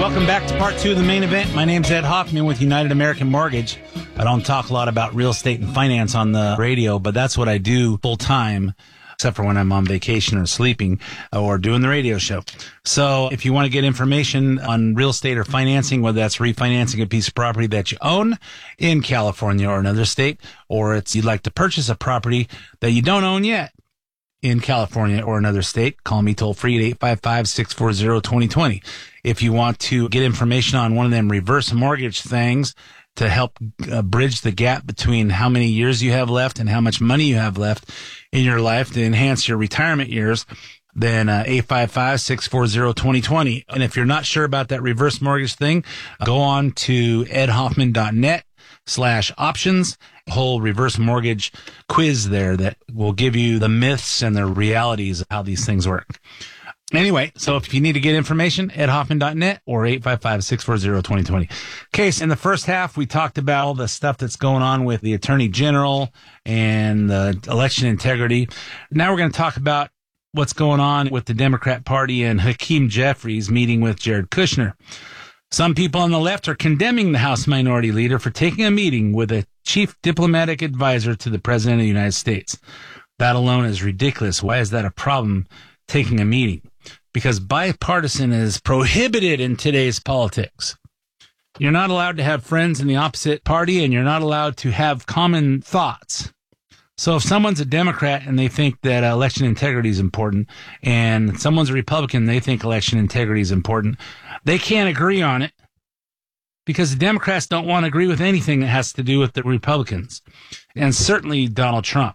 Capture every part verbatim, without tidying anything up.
Welcome back to part two of the main event. My name's Ed Hoffman with United American Mortgage. I don't talk a lot about real estate and finance on the radio, but that's what I do full time, except for when I'm on vacation or sleeping or doing the radio show. So if you want to get information on real estate or financing, whether that's refinancing a piece of property that you own in California or another state, or it's you'd like to purchase a property that you don't own yet in California or another state, call me toll free at eight five five, six four zero, two zero two zero. If you want to get information on one of them reverse mortgage things to help uh, bridge the gap between how many years you have left and how much money you have left in your life to enhance your retirement years, then uh, eight five five, six four zero, two zero two zero. And if you're not sure about that reverse mortgage thing, uh, go on to edhoffman.net slash options, whole reverse mortgage quiz there that will give you the myths and the realities of how these things work. Anyway, so if you need to get information, ed hoffman dot net or eight five five, six four zero, two zero two zero. Okay, so in the first half, we talked about all the stuff that's going on with the Attorney General and the election integrity. Now we're going to talk about what's going on with the Democrat Party and Hakeem Jeffries meeting with Jared Kushner. Some people on the left are condemning the House Minority Leader for taking a meeting with a chief diplomatic advisor to the President of the United States. That alone is ridiculous. Why is that a problem, taking a meeting? Because bipartisan is prohibited in today's politics. You're not allowed to have friends in the opposite party, and you're not allowed to have common thoughts. So if someone's a Democrat and they think that uh, election integrity is important, and someone's a Republican, they think election integrity is important, they can't agree on it because the Democrats don't want to agree with anything that has to do with the Republicans, and certainly Donald Trump.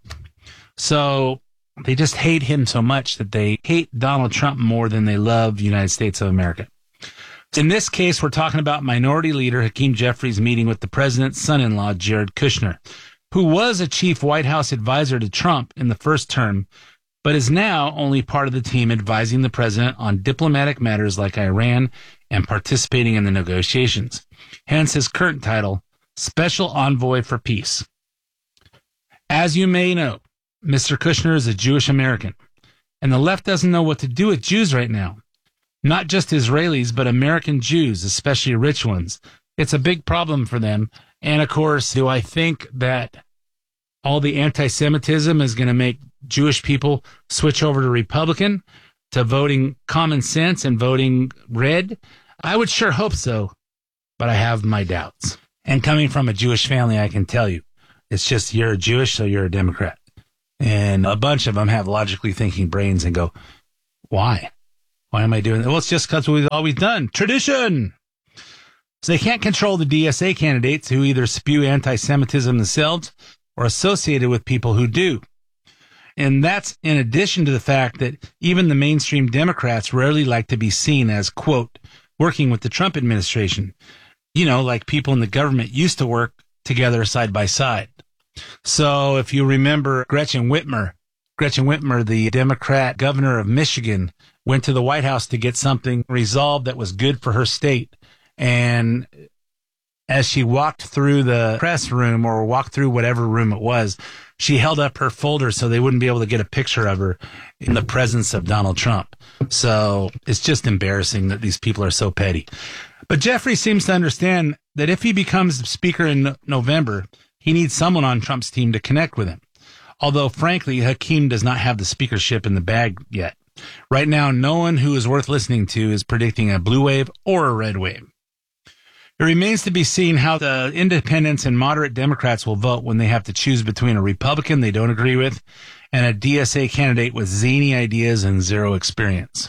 So they just hate him so much that they hate Donald Trump more than they love the United States of America. In this case, we're talking about Minority Leader Hakeem Jeffries meeting with the president's son-in-law, Jared Kushner, who was a chief White House advisor to Trump in the first term, but is now only part of the team advising the president on diplomatic matters like Iran and participating in the negotiations. Hence his current title, Special Envoy for Peace. As you may know, Mister Kushner is a Jewish American, and the left doesn't know what to do with Jews right now. Not just Israelis, but American Jews, especially rich ones. It's a big problem for them. And of course, do I think that all the anti-Semitism is going to make Jewish people switch over to Republican, to voting common sense and voting red? I would sure hope so, but I have my doubts. And coming from a Jewish family, I can tell you, it's just you're a Jewish, so you're a Democrat. And a bunch of them have logically thinking brains and go, why? Why am I doing that? Well, it's just because we've always done. Tradition! So they can't control the D S A candidates who either spew anti-Semitism themselves or associated with people who do. And that's in addition to the fact that even the mainstream Democrats rarely like to be seen as, quote, working with the Trump administration. You know, like people in the government used to work together side by side. So if you remember Gretchen Whitmer, Gretchen Whitmer, the Democrat governor of Michigan, went to the White House to get something resolved that was good for her state. And as she walked through the press room or walked through whatever room it was, she held up her folder so they wouldn't be able to get a picture of her in the presence of Donald Trump. So it's just embarrassing that these people are so petty. But Jeffrey seems to understand that if he becomes speaker in November, he needs someone on Trump's team to connect with him. Although, frankly, Hakeem does not have the speakership in the bag yet. Right now, no one who is worth listening to is predicting a blue wave or a red wave. It remains to be seen how the independents and moderate Democrats will vote when they have to choose between a Republican they don't agree with and a D S A candidate with zany ideas and zero experience.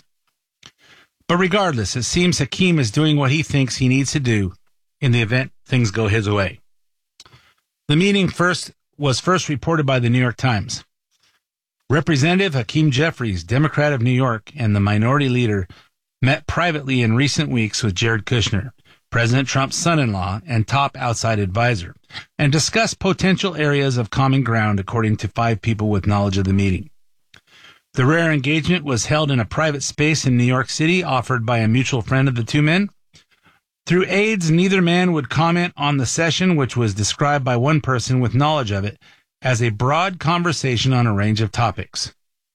But regardless, it seems Hakeem is doing what he thinks he needs to do in the event things go his way. The meeting first was first reported by the New York Times. Representative Hakeem Jeffries, Democrat of New York, and the Minority Leader met privately in recent weeks with Jared Kushner, President Trump's son-in-law and top outside advisor, and discussed potential areas of common ground, according to five people with knowledge of the meeting. The rare engagement was held in a private space in New York City, offered by a mutual friend of the two men. Through aides, neither man would comment on the session, which was described by one person with knowledge of it as a broad conversation on a range of topics.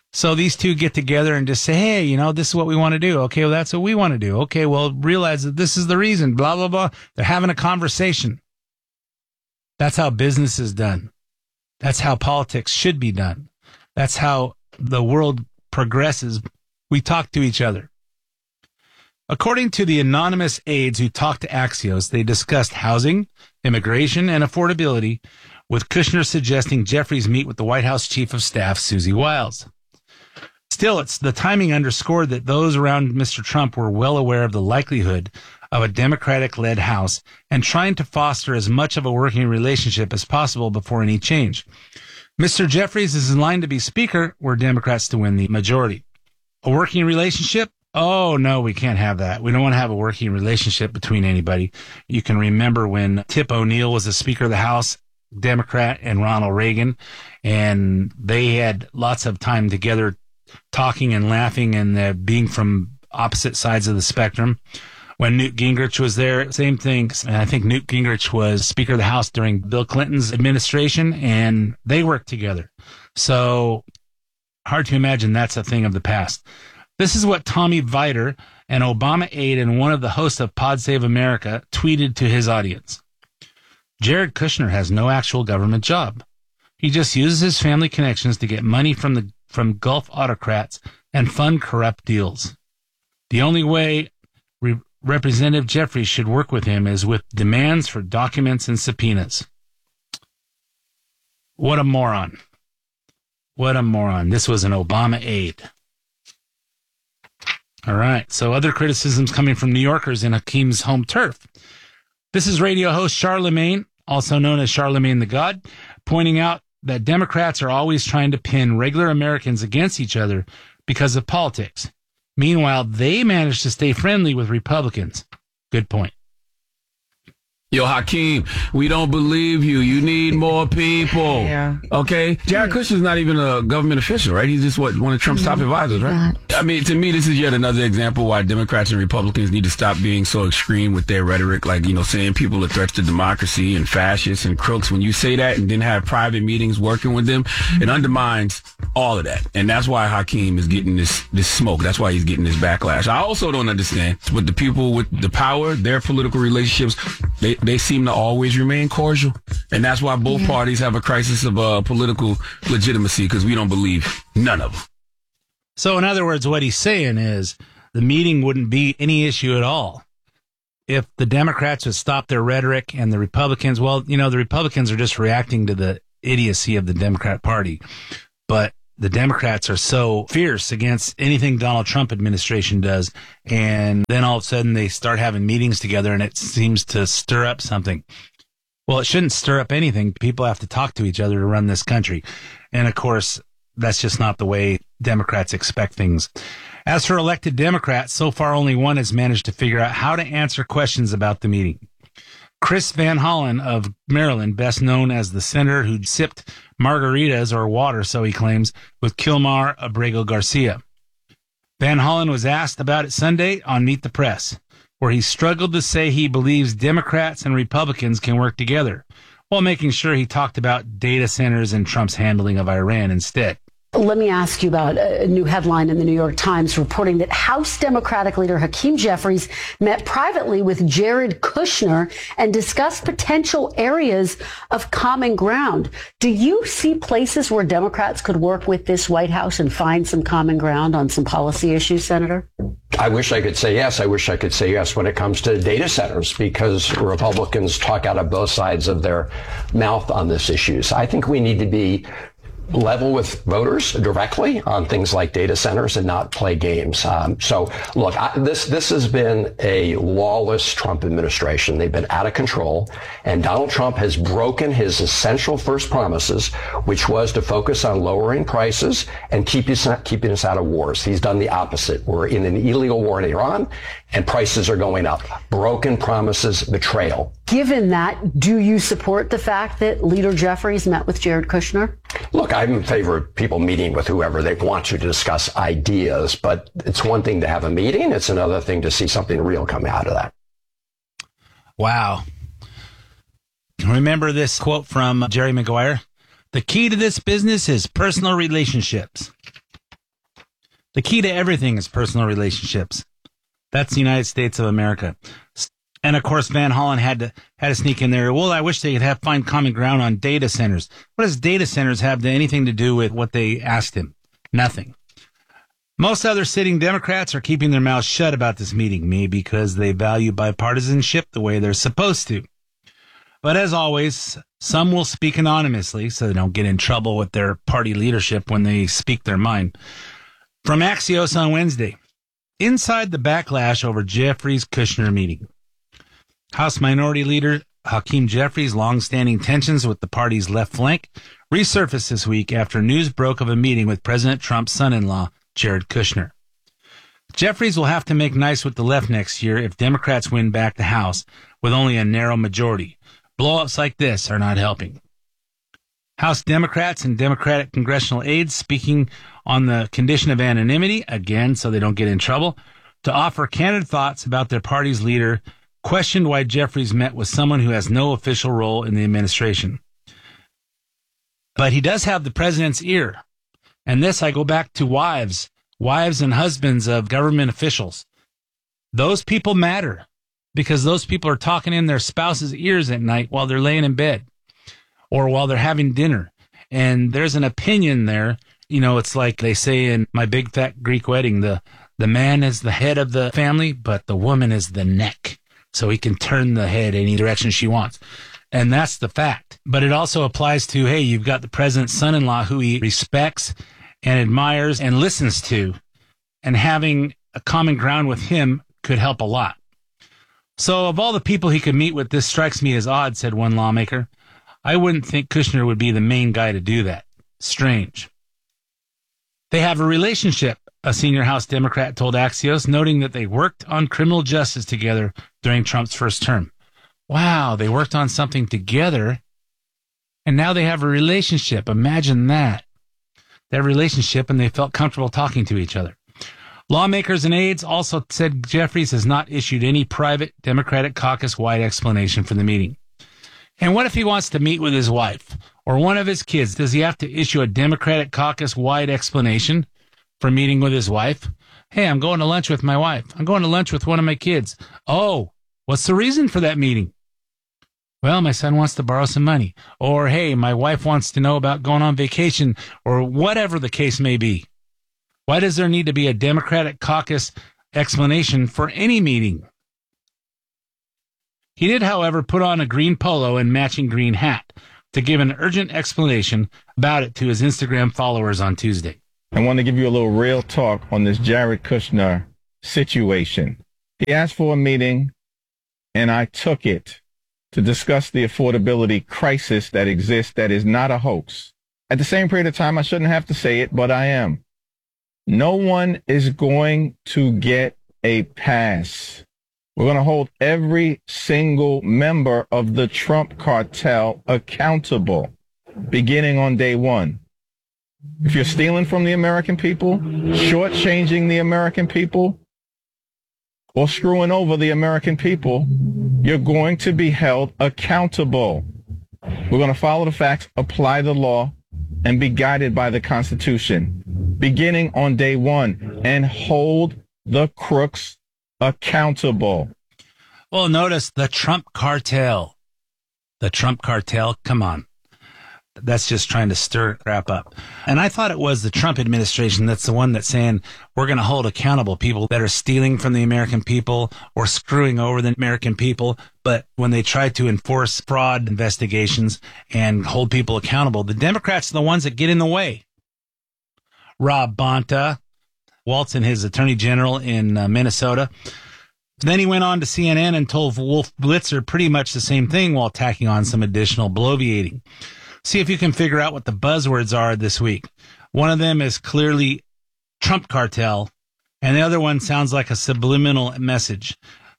So these two get together and just say, hey, you know, this is what we want to do. Okay, well, that's what we want to do. Okay, well, realize that this is the reason, blah, blah, blah. They're having a conversation. That's how business is done. That's how politics should be done. That's how the world progresses. We talk to each other. According to the anonymous aides who talked to Axios, they discussed housing, immigration, and affordability, with Kushner suggesting Jeffries meet with the White House Chief of Staff, Susie Wiles. Still, it's the timing underscored that those around Mister Trump were well aware of the likelihood of a Democratic-led House and trying to foster as much of a working relationship as possible before any change. Mister Jeffries is in line to be Speaker were Democrats to win the majority. A working relationship? Oh, no, we can't have that. We don't want to have a working relationship between anybody. You can remember when Tip O'Neill was the Speaker of the House, Democrat, and Ronald Reagan, and they had lots of time together talking and laughing and uh, being from opposite sides of the spectrum. When Newt Gingrich was there, same thing. And I think Newt Gingrich was Speaker of the House during Bill Clinton's administration, and they worked together. So hard to imagine that's a thing of the past. This is what Tommy Viter, an Obama aide and one of the hosts of Pod Save America, tweeted to his audience. Jared Kushner has no actual government job. He just uses his family connections to get money from the from Gulf autocrats and fund corrupt deals. The only way Re- Representative Jeffries should work with him is with demands for documents and subpoenas. What a moron. What a moron. This was an Obama aide. All right. So other criticisms coming from New Yorkers in Hakeem's home turf. This is radio host Charlemagne, also known as Charlemagne the God, pointing out that Democrats are always trying to pin regular Americans against each other because of politics. Meanwhile, they manage to stay friendly with Republicans. Good point. Yo, Hakeem, we don't believe you. You need more people. Yeah. Okay? Jared Kushner's not even a government official, right? He's just, what, one of Trump's top advisors, right? I mean, to me, this is yet another example why Democrats and Republicans need to stop being so extreme with their rhetoric, like, you know, saying people are threats to democracy and fascists and crooks. When you say that and then have private meetings working with them, it undermines all of that. And that's why Hakeem is getting this, this smoke. That's why he's getting this backlash. I also don't understand with the people with the power, their political relationships, they They seem to always remain cordial, and that's why both yeah. parties have a crisis of uh, political legitimacy, because we don't believe none of them. So, in other words, what he's saying is the meeting wouldn't be any issue at all if the Democrats would stop their rhetoric and the Republicans. Well, you know, the Republicans are just reacting to the idiocy of the Democrat Party, but the Democrats are so fierce against anything Donald Trump administration does. And then all of a sudden they start having meetings together and it seems to stir up something. Well, it shouldn't stir up anything. People have to talk to each other to run this country. And of course, that's just not the way Democrats expect things. As for elected Democrats, so far only one has managed to figure out how to answer questions about the meeting. Chris Van Hollen of Maryland, best known as the senator who sipped margaritas or water, so he claims, with Kilmar Abrego Garcia. Van Hollen was asked about it Sunday on Meet the Press, where he struggled to say he believes Democrats and Republicans can work together, while making sure he talked about data centers and Trump's handling of Iran instead. Let me ask you about a new headline in the New York Times reporting that House Democratic leader Hakeem Jeffries met privately with Jared Kushner and discussed potential areas of common ground. Do you see places where Democrats could work with this White House and find some common ground on some policy issues, Senator? I wish I could say yes. I wish I could say yes when it comes to data centers, because Republicans talk out of both sides of their mouth on this issue. So I think we need to be level with voters directly on things like data centers and not play games. Um, so, look, I, this this has been a lawless Trump administration. They've been out of control, and Donald Trump has broken his essential first promises, which was to focus on lowering prices and keep us, keeping us out of wars. He's done the opposite. We're in an illegal war in Iran, and prices are going up. Broken promises, betrayal. Given that, do you support the fact that Leader Jeffries met with Jared Kushner? Look, I'm in favor of people meeting with whoever they want to discuss ideas, but it's one thing to have a meeting. It's another thing to see something real come out of that. Wow. Remember this quote from Jerry Maguire? The key to this business is personal relationships. The key to everything is personal relationships. That's the United States of America. And of course, Van Hollen had to had to sneak in there. Well, I wish they could have find common ground on data centers. What does data centers have to anything to do with what they asked him? Nothing. Most other sitting Democrats are keeping their mouths shut about this meeting, maybe because they value bipartisanship the way they're supposed to. But as always, some will speak anonymously so they don't get in trouble with their party leadership when they speak their mind. From Axios on Wednesday, inside the backlash over Jeffries Kushner meeting. House Minority Leader Hakeem Jeffries' long-standing tensions with the party's left flank resurfaced this week after news broke of a meeting with President Trump's son-in-law, Jared Kushner. Jeffries will have to make nice with the left next year if Democrats win back the House with only a narrow majority. Blow-ups like this are not helping. House Democrats and Democratic congressional aides speaking on the condition of anonymity, again so they don't get in trouble, to offer candid thoughts about their party's leader, questioned why Jeffries met with someone who has no official role in the administration. But he does have the president's ear. And this, I go back to wives, wives and husbands of government officials. Those people matter because those people are talking in their spouse's ears at night while they're laying in bed or while they're having dinner. And there's an opinion there. You know, it's like they say in My Big Fat Greek Wedding, the, the man is the head of the family, but the woman is the neck. So he can turn the head any direction she wants. And that's the fact. But it also applies to, hey, you've got the president's son-in-law who he respects and admires and listens to. And having a common ground with him could help a lot. So of all the people he could meet with, this strikes me as odd, said one lawmaker. I wouldn't think Kushner would be the main guy to do that. Strange. They have a relationship, a senior House Democrat told Axios, noting that they worked on criminal justice together during Trump's first term. Wow, they worked on something together, and now they have a relationship. Imagine that. They have a relationship, and they felt comfortable talking to each other. Lawmakers and aides also said Jeffries has not issued any private Democratic caucus-wide explanation for the meeting. And what if he wants to meet with his wife or one of his kids? Does he have to issue a Democratic caucus-wide explanation for meeting with his wife? Hey, I'm going to lunch with my wife. I'm going to lunch with one of my kids. Oh, what's the reason for that meeting? Well, my son wants to borrow some money. Or, hey, my wife wants to know about going on vacation, or whatever the case may be. Why does there need to be a Democratic caucus explanation for any meeting? He did, however, put on a green polo and matching green hat to give an urgent explanation about it to his Instagram followers on Tuesday. I want to give you a little real talk on this Jared Kushner situation. He asked for a meeting, and I took it to discuss the affordability crisis that exists that is not a hoax. At the same period of time, I shouldn't have to say it, but I am. No one is going to get a pass. We're going to hold every single member of the Trump cartel accountable, beginning on day one. If you're stealing from the American people, shortchanging the American people, or screwing over the American people, you're going to be held accountable. We're going to follow the facts, apply the law, and be guided by the Constitution, beginning on day one, and hold the crooks accountable. Well, notice the Trump cartel. The Trump cartel, come on. That's just trying to stir crap up. And I thought it was the Trump administration that's the one that's saying we're going to hold accountable people that are stealing from the American people or screwing over the American people. But when they try to enforce fraud investigations and hold people accountable, the Democrats are the ones that get in the way. Rob Bonta, Walton, his attorney general in uh, Minnesota. Then he went on to C N N and told Wolf Blitzer pretty much the same thing while tacking on some additional bloviating. See if you can figure out what the buzzwords are this week. One of them is clearly Trump cartel, and the other one sounds like a subliminal message.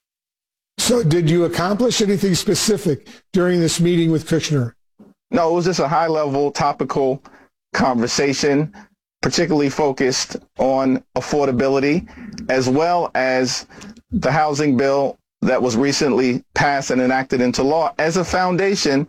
So did you accomplish anything specific during this meeting with Kushner? No, it was just a high-level, topical conversation, particularly focused on affordability, as well as the housing bill that was recently passed and enacted into law as a foundation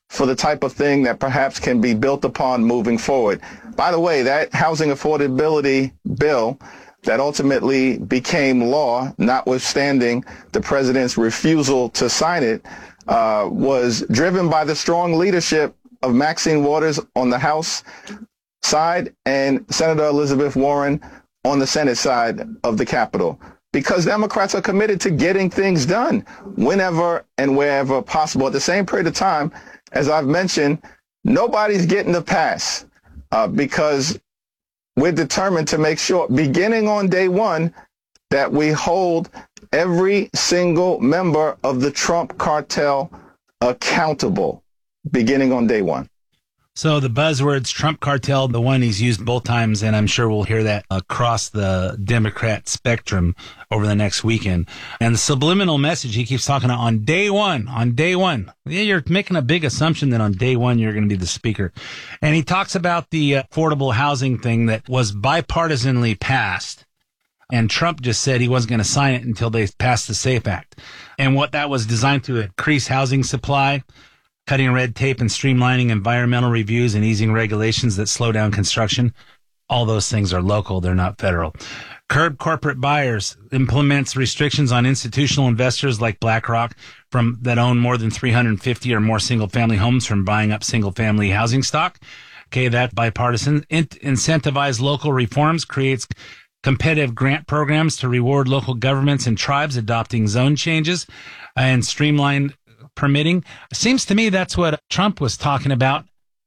for the type of thing that perhaps can be built upon moving forward. By the way, that housing affordability bill that ultimately became law, notwithstanding the president's refusal to sign it, uh, was driven by the strong leadership of Maxine Waters on the House side and Senator Elizabeth Warren on the Senate side of the Capitol, because Democrats are committed to getting things done whenever and wherever possible. At the same period of time, as I've mentioned, nobody's getting the pass uh, because we're determined to make sure, beginning on day one, that we hold every single member of the Trump cartel accountable, beginning on day one. So the buzzwords, Trump cartel, the one he's used both times, and I'm sure we'll hear that across the Democrat spectrum over the next weekend. And the subliminal message he keeps talking about on day one, on day one. Yeah, you're making a big assumption that on day one you're going to be the speaker. And he talks about the affordable housing thing that was bipartisanly passed. And Trump just said he wasn't going to sign it until they passed the SAFE Act. And what that was designed to increase housing supply, cutting red tape and streamlining environmental reviews and easing regulations that slow down construction. All those things are local. They're not federal. Curb corporate buyers, implements restrictions on institutional investors like BlackRock from that own more than three hundred fifty or more single family homes from buying up single family housing stock. Okay, that bipartisan. In- incentivize local reforms, creates competitive grant programs to reward local governments and tribes adopting zone changes and streamline permitting. Seems to me that's what Trump was talking about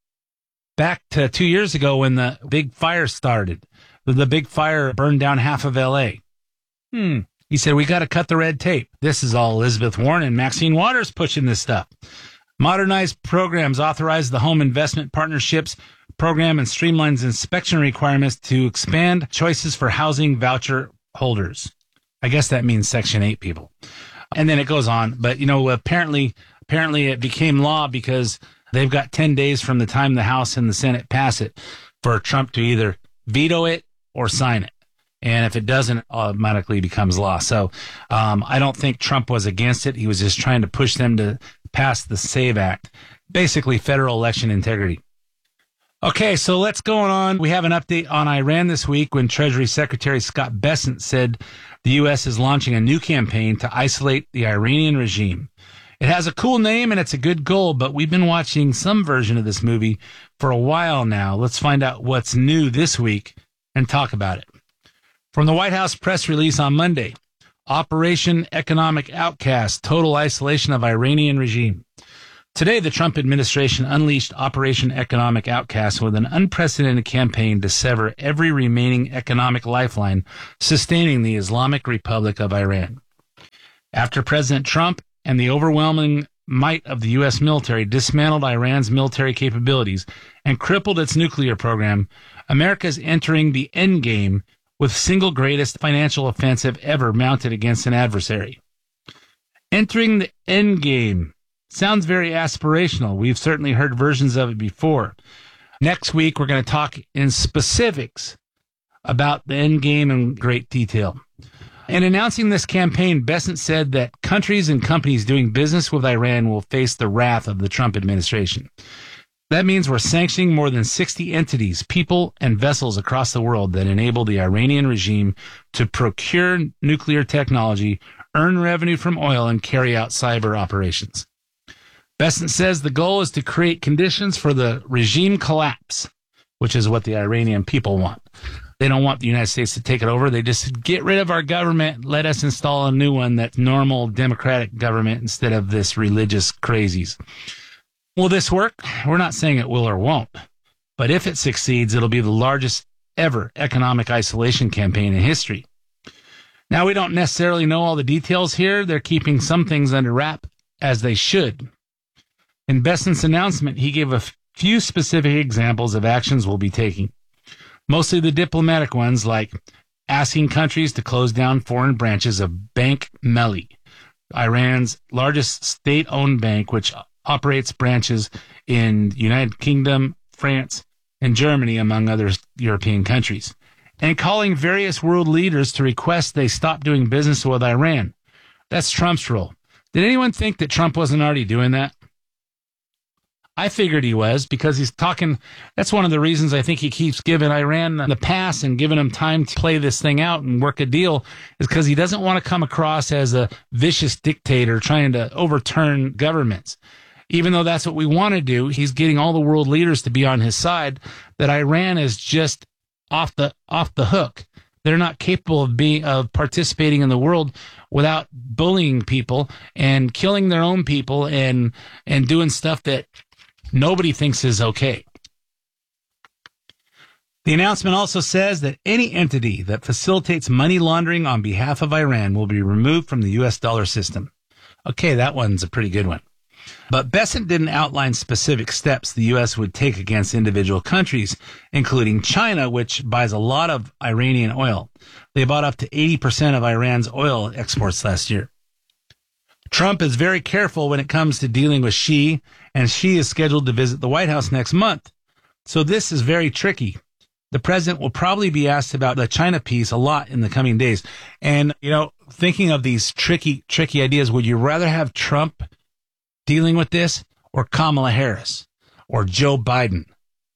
back to two years ago when the big fire started. The big fire burned down half of L A. Hmm. He said, we got to cut the red tape. This is all Elizabeth Warren and Maxine Waters pushing this stuff. Modernize programs, authorize the Home Investment Partnerships program, and streamlines inspection requirements to expand choices for housing voucher holders. I guess that means Section eight people. And then it goes on. But, you know, apparently, apparently it became law because they've got ten days from the time the House and the Senate pass it for Trump to either veto it or sign it. And if it doesn't, it automatically becomes law. So um, I don't think Trump was against it. He was just trying to push them to pass the SAVE Act, basically federal election integrity. Okay, so let's go on. We have an update on Iran this week when Treasury Secretary Scott Bessent said the U S is launching a new campaign to isolate the Iranian regime. It has a cool name and it's a good goal, but we've been watching some version of this movie for a while now. Let's find out what's new this week and talk about it. From the White House press release on Monday, Operation Economic Outcast, total isolation of Iranian regime. Today, the Trump administration unleashed Operation Economic Outcast with an unprecedented campaign to sever every remaining economic lifeline sustaining the Islamic Republic of Iran. After President Trump and the overwhelming might of the U S military dismantled Iran's military capabilities and crippled its nuclear program, America is entering the endgame with single greatest financial offensive ever mounted against an adversary. Entering the endgame sounds very aspirational. We've certainly heard versions of it before. Next week, we're going to talk in specifics about the end game in great detail. In announcing this campaign, Bessent said that countries and companies doing business with Iran will face the wrath of the Trump administration. That means we're sanctioning more than sixty entities, people, and vessels across the world that enable the Iranian regime to procure nuclear technology, earn revenue from oil, and carry out cyber operations. Bessent says the goal is to create conditions for the regime collapse, which is what the Iranian people want. They don't want the United States to take it over. They just get rid of our government, let us install a new one that's normal democratic government instead of this religious crazies. Will this work? We're not saying it will or won't. But if it succeeds, it'll be the largest ever economic isolation campaign in history. Now, we don't necessarily know all the details here. They're keeping some things under wrap, as they should. In Bessent's announcement, he gave a few specific examples of actions we'll be taking. Mostly the diplomatic ones, like asking countries to close down foreign branches of Bank Melli, Iran's largest state-owned bank, which operates branches in the United Kingdom, France, and Germany, among other European countries, and calling various world leaders to request they stop doing business with Iran. That's Trump's role. Did anyone think that Trump wasn't already doing that? I figured he was, because he's talking. That's one of the reasons I think he keeps giving Iran the pass and giving them time to play this thing out and work a deal, is because he doesn't want to come across as a vicious dictator trying to overturn governments. Even though that's what we want to do, he's getting all the world leaders to be on his side, that Iran is just off the off the hook. They're not capable of being of participating in the world without bullying people and killing their own people and and doing stuff that nobody thinks is okay. The announcement also says that any entity that facilitates money laundering on behalf of Iran will be removed from the U S dollar system. Okay, that one's a pretty good one. But Bessent didn't outline specific steps the U S would take against individual countries, including China, which buys a lot of Iranian oil. They bought up to eighty percent of Iran's oil exports last year. Trump is very careful when it comes to dealing with Xi, and Xi is scheduled to visit the White House next month. So this is very tricky. The president will probably be asked about the China piece a lot in the coming days. And, you know, thinking of these tricky, tricky ideas, would you rather have Trump dealing with this or Kamala Harris or Joe Biden?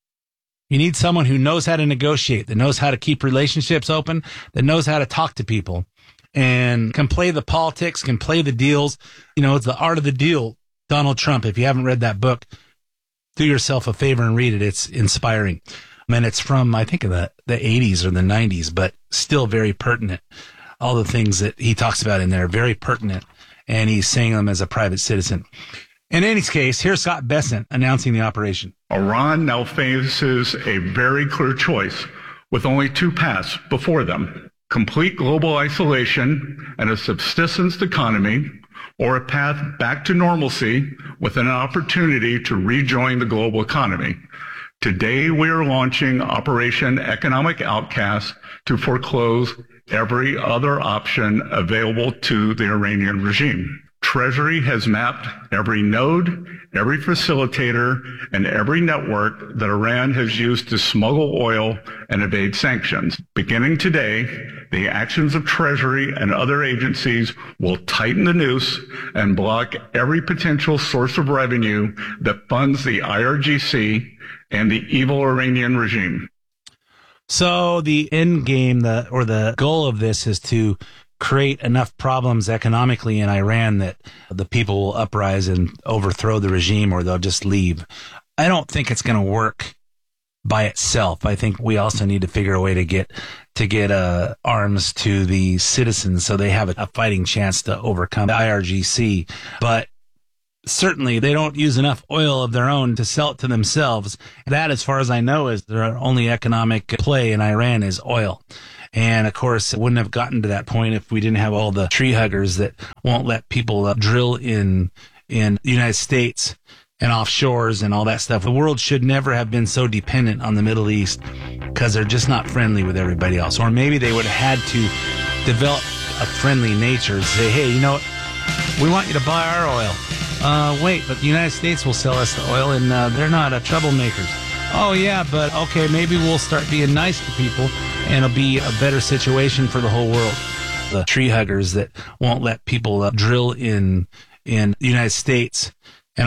You need someone who knows how to negotiate, that knows how to keep relationships open, that knows how to talk to people and can play the politics, can play the deals. You know, it's The Art of the Deal, Donald Trump. If you haven't read that book, do yourself a favor and read it. It's inspiring. And it's from, I think, of the, the eighties or the nineties, but still very pertinent. All the things that he talks about in there are very pertinent, and he's saying them as a private citizen. In any case, here's Scott Bessent announcing the operation. Iran now faces a very clear choice with only two paths before them: complete global isolation and a subsistence economy, or a path back to normalcy with an opportunity to rejoin the global economy. Today, we are launching Operation Economic Outcast to foreclose every other option available to the Iranian regime. Treasury has mapped every node, every facilitator, and every network that Iran has used to smuggle oil and evade sanctions. Beginning today, the actions of Treasury and other agencies will tighten the noose and block every potential source of revenue that funds the I R G C and the evil Iranian regime. So the end game, the or the goal of this is to create enough problems economically in Iran that the people will uprise and overthrow the regime, or they'll just leave. I don't think it's going to work by itself. I think we also need to figure a way to get to get uh, arms to the citizens so they have a, a fighting chance to overcome the I R G C. But certainly they don't use enough oil of their own to sell it to themselves. That, as far as I know, is their only economic play in Iran is oil. And of course, it wouldn't have gotten to that point if we didn't have all the tree huggers that won't let people uh, drill in in the United States and offshores and all that stuff. The world should never have been so dependent on the Middle East because they're just not friendly with everybody else. Or maybe they would have had to develop a friendly nature and say, hey, you know what? We want you to buy our oil. Uh, wait, but the United States will sell us the oil, and uh, they're not uh, troublemakers. Oh, yeah, but okay, maybe we'll start being nice to people, and it'll be a better situation for the whole world. The tree huggers that won't let people uh, drill in in the United States